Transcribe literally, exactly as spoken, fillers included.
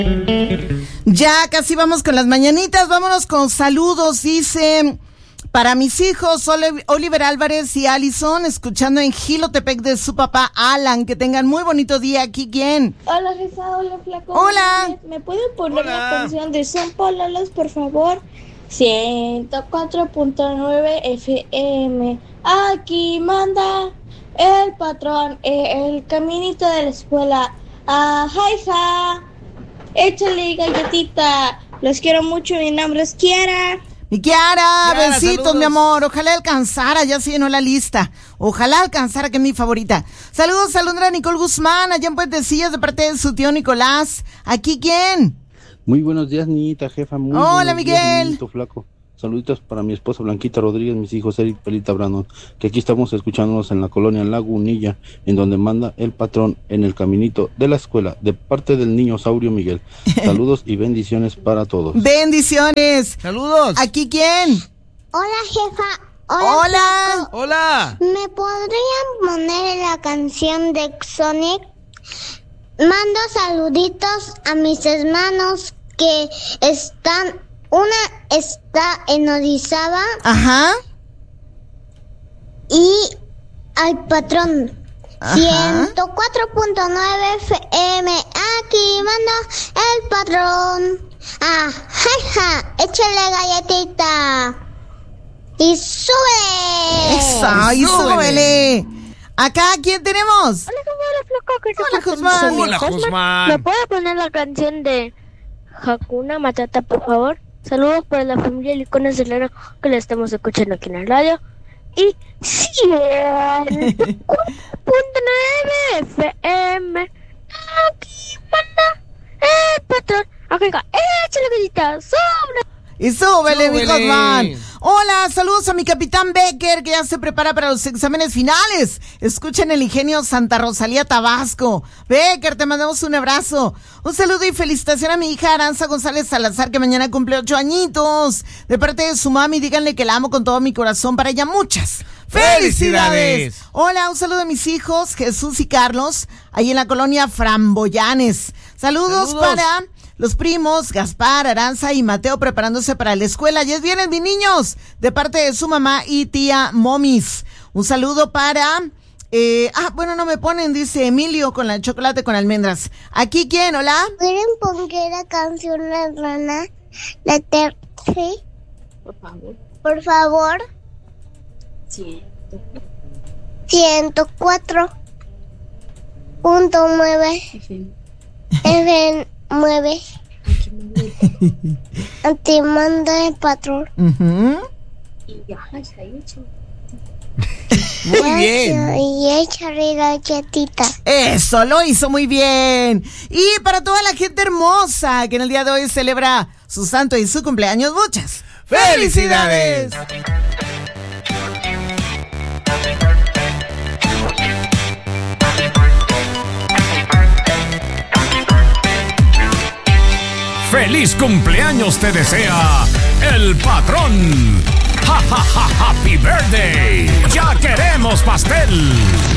Ya casi vamos con las mañanitas, vámonos con saludos, dice, para mis hijos Oliver Álvarez y Allison, escuchando en Jilotepec de su papá Alan, que tengan muy bonito día. Aquí, ¿quién? Hola, Risa, hola, Flaco. Hola. ¿Me pueden poner Hola. la canción de Son Pololos, por favor? ciento cuatro punto nueve F M. Aquí manda el patrón, eh, el caminito de la escuela. Ah, jaija. Échale galletita. Los quiero mucho, mi nombre es Kiara. Mi Kiara, Kiara, besitos, saludos. mi amor. Ojalá alcanzara, ya se llenó la lista. Ojalá alcanzara, que es mi favorita. Saludos a Londra Nicole Guzmán, allá en Puentecillas, de parte de su tío Nicolás. ¿Aquí quién? Muy buenos días, niñita, jefa. Muy Hola, buenos Miguel. días, niñito flaco. Saluditos para mi esposa Blanquita Rodríguez, mis hijos Eric Pelita Brandon, que aquí estamos escuchándonos en la colonia Lagunilla, en donde manda el patrón en el caminito de la escuela, de parte del niño Saurio Miguel. Saludos y bendiciones para todos. Bendiciones. Saludos. ¿Aquí quién? Hola, jefa. Hola. Hola. Hola. ¿Me podrían poner la canción de Sonic? Mando saluditos a mis hermanos que están... Una está en Orizaba Ajá. y al patrón. Ajá. ciento cuatro punto nueve F M. Aquí manda el patrón. Ah, jaja, échale galletita. Y sube. Esa, y súbele. Acá, ¿quién tenemos? Hola, hola, Flaco. que Hola, se Josman. Hola, Josman. ¿Me puede poner la canción de Hakuna Matata, por favor? Saludos para la familia Licones de Lara, que la estamos escuchando aquí en la radio. Y ciento cuatro punto nueve F M. Aquí manda el patrón. Acá, échale gallita, sobre. Y súbele, mi Súbele. Josman. Hola, saludos a mi capitán Becker, que ya se prepara para los exámenes finales. Escuchen el ingenio Santa Rosalía, Tabasco. Becker, te mandamos un abrazo. Un saludo y felicitación a mi hija Aranza González Salazar, que mañana cumple ocho añitos. De parte de su mami, díganle que la amo con todo mi corazón. Para ella, muchas felicidades. ¡Felicidades! Hola, un saludo a mis hijos, Jesús y Carlos, ahí en la colonia Framboyanes. Saludos, Saludos. para los primos Gaspar, Aranza y Mateo, preparándose para la escuela. Ya vienen mis niños, de parte de su mamá y tía Momis. Un saludo para... Eh, ah, bueno, no me ponen, dice Emilio, con la chocolate con almendras. ¿Aquí quién? ¿Hola? ¿Pueden poner la canción La Rana? La ter... ¿Sí? Por favor. Por favor. Sí. ciento cuatro punto nueve F nueve. Te manda el patrón. Ujú. Y ya, ahí hecho. Muy bien. Y échale galletita. Eso, lo hizo muy bien. Y para toda la gente hermosa que en el día de hoy celebra su santo y su cumpleaños, muchas ¡Felicidades! ¡Feliz cumpleaños te desea el patrón! ¡Ja, ja, ja! ¡Happy birthday! ¡Ya queremos pastel!